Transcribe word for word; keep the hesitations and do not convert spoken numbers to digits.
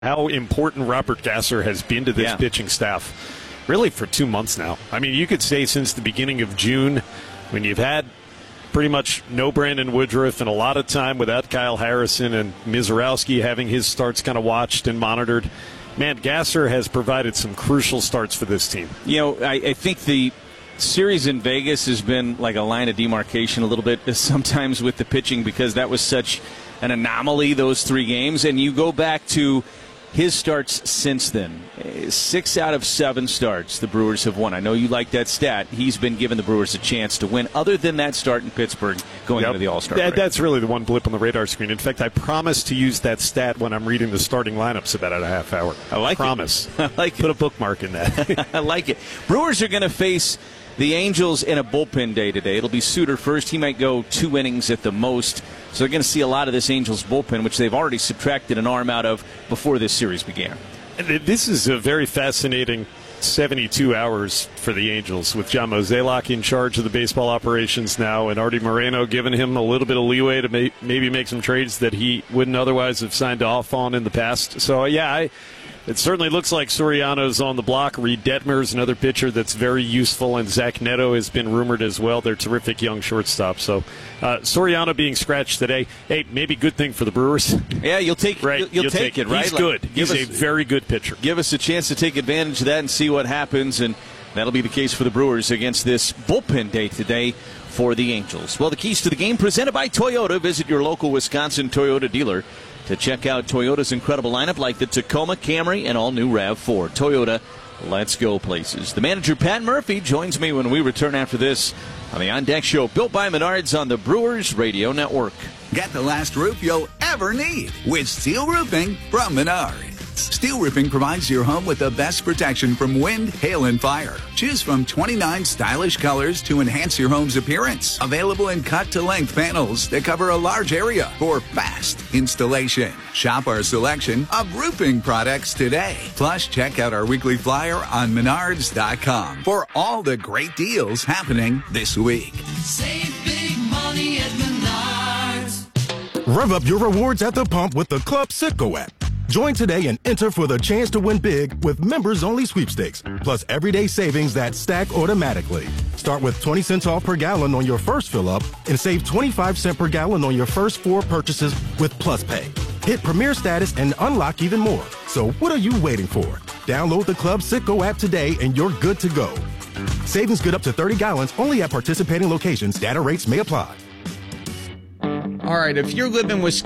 how important Robert Gasser has been to this yeah. pitching staff, really for two months now. I mean, you could say since the beginning of June, when you've had pretty much no Brandon Woodruff and a lot of time without Kyle Harrison and Mizorowski having his starts kind of watched and monitored. Man, Gasser has provided some crucial starts for this team. You know, I, I think the series in Vegas has been like a line of demarcation a little bit sometimes with the pitching, because that was such an anomaly, those three games. And you go back to his starts since then. Six out of seven starts the Brewers have won. I know you like that stat. He's been giving the Brewers a chance to win, other than that start in Pittsburgh going yep. into the All-Star that, break. That's really the one blip on the radar screen. In fact, I promise to use that stat when I'm reading the starting lineups about in a half hour. I like I promise. it. I like Put it. a bookmark in that. I like it. Brewers are going to face the Angels in a bullpen day today. It'll be Suter first. He might go two innings at the most. So they're going to see a lot of this Angels bullpen, which they've already subtracted an arm out of before this series began. This is a very fascinating seventy-two hours for the Angels, with John Mozeliak in charge of the baseball operations now, and Artie Moreno giving him a little bit of leeway to may, maybe make some trades that he wouldn't otherwise have signed off on in the past. So, yeah, I, it certainly looks like Soriano's on the block. Reed Detmer's another pitcher that's very useful, and Zach Neto has been rumored as well. They're terrific young shortstops. So uh, Soriano being scratched today, hey, maybe good thing for the Brewers. Yeah, you'll take right. You'll, you'll, you'll take, take it, right? He's Like, good. He's us, a very good pitcher. Give us a chance to take advantage of that and see what happens, and that'll be the case for the Brewers against this bullpen day today for the Angels. Well, the keys to the game presented by Toyota. Visit your local Wisconsin Toyota dealer to check out Toyota's incredible lineup, like the Tacoma, Camry, and all-new RAV four. Toyota, let's go places. The manager, Pat Murphy, joins me when we return after this on the On Deck Show, built by Menards on the Brewers Radio Network. Get the last roof you'll ever need with steel roofing from Menards. Steel roofing provides your home with the best protection from wind, hail, and fire. Choose from twenty-nine stylish colors to enhance your home's appearance. Available in cut-to-length panels that cover a large area for fast installation. Shop our selection of roofing products today. Plus, check out our weekly flyer on menards dot com for all the great deals happening this week. Save big money at Menards. Rev up your rewards at the pump with the Club Citgo app. Join today and enter for the chance to win big with members-only sweepstakes, plus everyday savings that stack automatically. Start with twenty cents off per gallon on your first fill-up and save twenty-five cents per gallon on your first four purchases with Plus Pay. Hit Premier status and unlock even more. So what are you waiting for? Download the Club Citgo app today and you're good to go. Savings good up to thirty gallons only at participating locations. Data rates may apply. All right, if you're living with